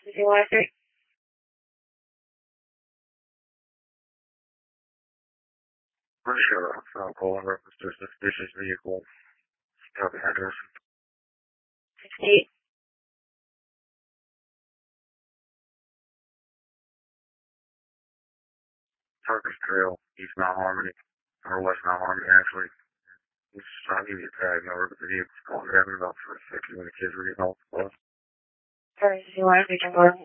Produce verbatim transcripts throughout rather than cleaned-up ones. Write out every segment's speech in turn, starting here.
Did you want to say? For sure. I'll call in reference to a suspicious vehicle. Have the address. sixty-eight. Turkish Trail, East Mount Harmony, or West Mount Harmony, actually. It's, I'll give you a tag number, but the vehicle's going having about three fifty when the kids were getting off the bus. Sorry, did you want to reach over?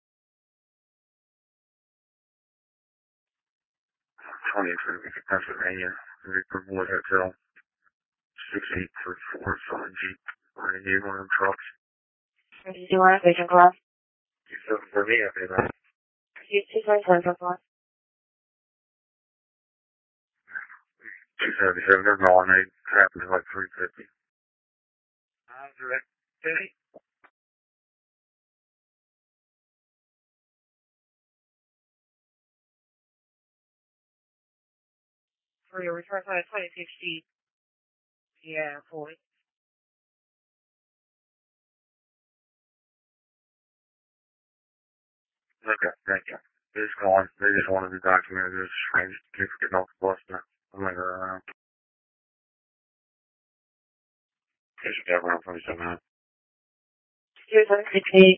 twenty-three, Pennsylvania, Reaper Wood Hotel, six eight three four, Southern Jeep, running you one of them trucks. Did you want to reach over? You still for me, I think, right? You two twenty-seven for four. two seventy-seven, they're gone, they happened to like three fifty. Uh, direct city? For your return time, twenty-six feet. Yeah, fully. Okay, thank you. It's gone. They just wanted to document this strange kid getting off the bus now. I'm like, around. It's never on twenty-seven hundred. Here's one sixty-eight.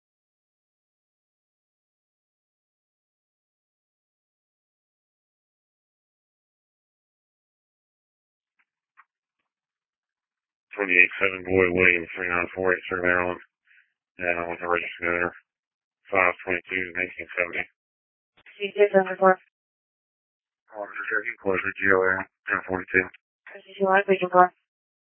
twenty-eight seven Boyd Williams, three nine four eight, Sir Maryland. And I was a registered there. five twenty-two, nineteen seventy. You two seven for four. Officer Cherokee, close with G O A, ten forty-two. Did you want to reach over?